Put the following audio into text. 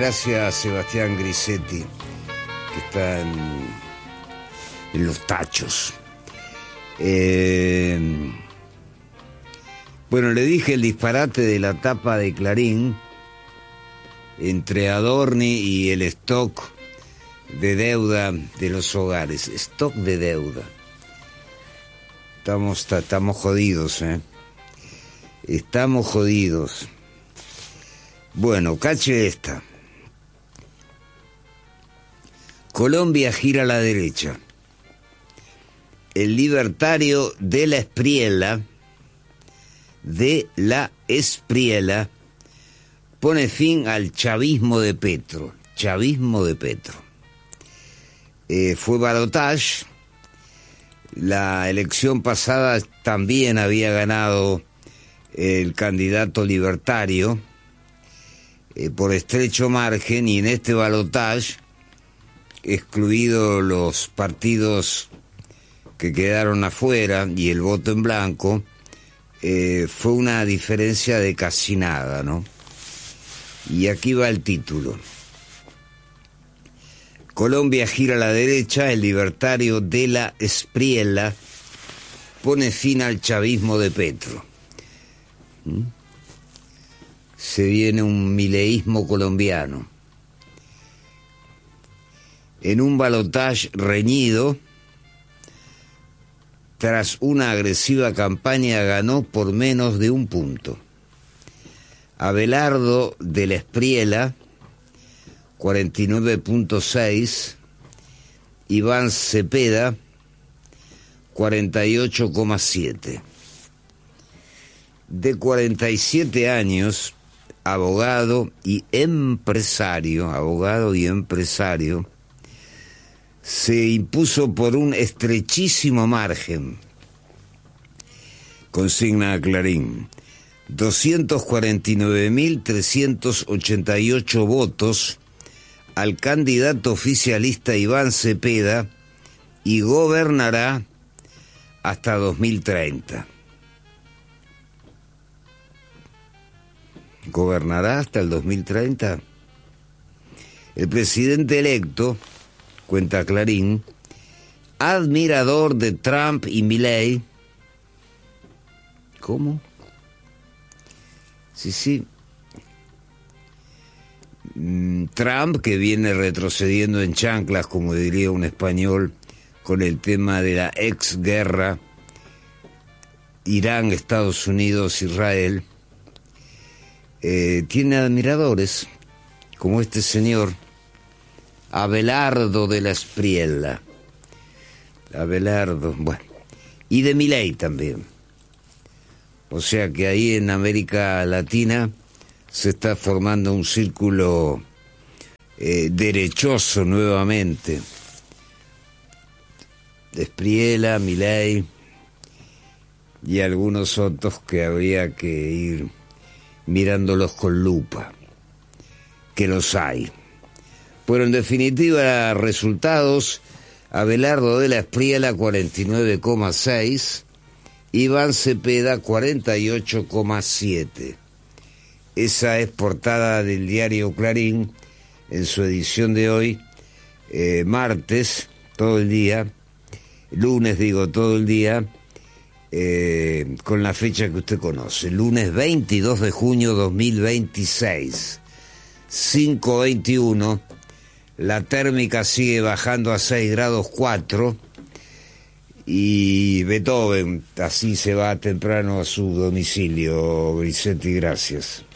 gracias a Sebastián Grisetti, que está en los tachos. Bueno, le dije el disparate de la tapa de Clarín entre Adorni y el stock de deuda de los hogares. Stock de deuda. Estamos jodidos, ¿eh? Estamos jodidos. Bueno, cache esta. Colombia gira a la derecha. El libertario de la Espriella, pone fin al chavismo de Petro. Fue balotaje. La elección pasada también había ganado el candidato libertario por estrecho margen, y en este balotaje, excluidos los partidos que quedaron afuera y el voto en blanco, fue una diferencia de casi nada, ¿no? Y aquí va el título. Colombia gira a la derecha, el libertario de la Espriella pone fin al chavismo de Petro. Se viene un mileísmo colombiano. En un balotaje reñido, tras una agresiva campaña, ganó por menos de un punto. Abelardo de la Espriella, 49.6, Iván Cepeda, 48.7. De 47 años, abogado y empresario, se impuso por un estrechísimo margen, consigna Clarín, 249.388 votos al candidato oficialista Iván Cepeda, y gobernará hasta 2030. ¿Gobernará hasta el 2030? El presidente electo, cuenta Clarín, admirador de Trump y Milei. ¿Cómo? Sí. Trump, que viene retrocediendo en chanclas, como diría un español, con el tema de la exguerra Irán, Estados Unidos, Israel, tiene admiradores, como este señor, Abelardo de la Espriella. Abelardo, bueno, y de Milei también. O sea que ahí en América Latina se está formando un círculo derechoso nuevamente. Espriella, Milei y algunos otros que habría que ir mirándolos con lupa, que los hay. Pero en definitiva, resultados: Abelardo de la Espriella 49.6, Iván Cepeda 48.7. Esa es portada del diario Clarín en su edición de hoy, martes, todo el día, lunes digo, todo el día, con la fecha que usted conoce, lunes 22 de junio 2026, 5:21, la térmica sigue bajando a 6 grados 4, y Beethoven así se va temprano a su domicilio. Grisetti, gracias.